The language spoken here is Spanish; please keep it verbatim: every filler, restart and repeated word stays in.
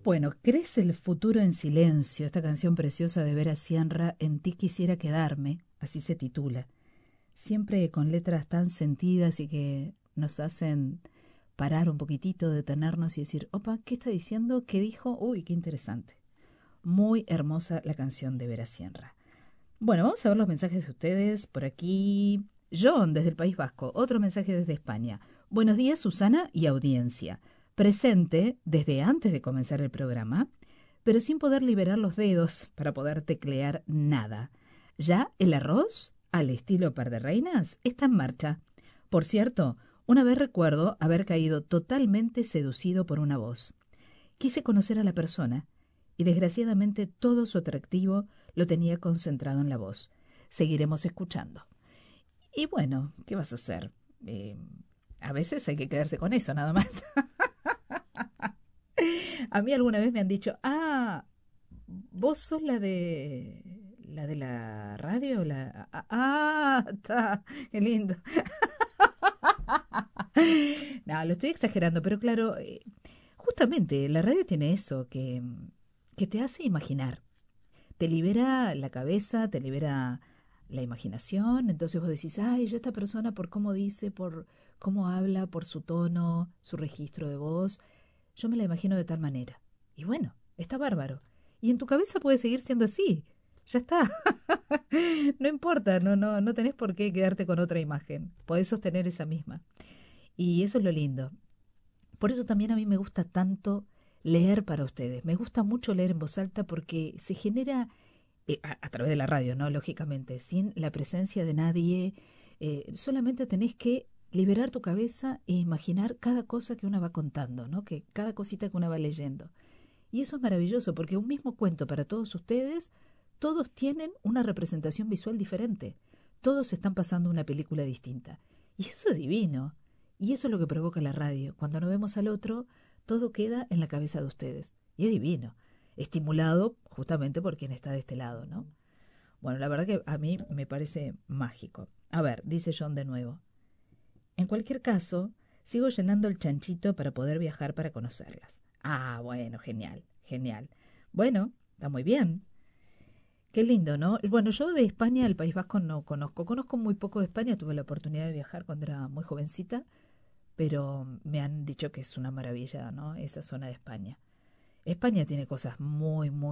Bueno, crece el futuro en silencio, esta canción preciosa de Vera Sciarra, En ti quisiera quedarme, así se titula. Siempre con letras tan sentidas y que nos hacen parar un poquitito, detenernos y decir, opa, ¿qué está diciendo? ¿Qué dijo? Uy, qué interesante. Muy hermosa la canción de Vera Sciarra. Bueno, vamos a ver los mensajes de ustedes por aquí. John, desde el País Vasco. Otro mensaje desde España. Buenos días, Susana y audiencia. Presente desde antes de comenzar el programa, pero sin poder liberar los dedos para poder teclear nada. Ya el arroz, al estilo par de reinas, está en marcha. Por cierto, una vez recuerdo haber caído totalmente seducido por una voz. Quise conocer a la persona y desgraciadamente todo su atractivo lo tenía concentrado en la voz. Seguiremos escuchando. Y bueno, ¿qué vas a hacer? Eh, a veces hay que quedarse con eso, nada más. A mí alguna vez me han dicho, ah, vos sos la de la de la radio, la ah, ah, está, qué lindo. No, lo estoy exagerando, pero claro, eh, justamente la radio tiene eso que que te hace imaginar. Te libera la cabeza, te libera la imaginación, entonces vos decís, ay, yo esta persona por cómo dice, por cómo habla, por su tono, su registro de voz, yo me la imagino de tal manera. Y bueno, está bárbaro. Y en tu cabeza puede seguir siendo así. Ya está. No importa, no, no, no tenés por qué quedarte con otra imagen. Podés sostener esa misma. Y eso es lo lindo. Por eso también a mí me gusta tanto leer para ustedes. Me gusta mucho leer en voz alta porque se genera, eh, a, a través de la radio, ¿no? Lógicamente, sin la presencia de nadie, eh, solamente tenés que liberar tu cabeza e imaginar cada cosa que una va contando, ¿no? Que cada cosita que una va leyendo. Y eso es maravilloso porque un mismo cuento para todos ustedes, todos tienen una representación visual diferente. Todos están pasando una película distinta. Y eso es divino. Y eso es lo que provoca la radio. Cuando no vemos al otro, todo queda en la cabeza de ustedes. Y es divino. Estimulado justamente por quien está de este lado, ¿no? Bueno, la verdad que a mí me parece mágico. A ver, dice John de nuevo. En cualquier caso, sigo llenando el chanchito para poder viajar para conocerlas. Ah, bueno, genial, genial. Bueno, está muy bien. Qué lindo, ¿no? Bueno, yo de España, el País Vasco, no conozco. Conozco muy poco de España. Tuve la oportunidad de viajar cuando era muy jovencita, pero me han dicho que es una maravilla, ¿no? Esa zona de España. España tiene cosas muy, muy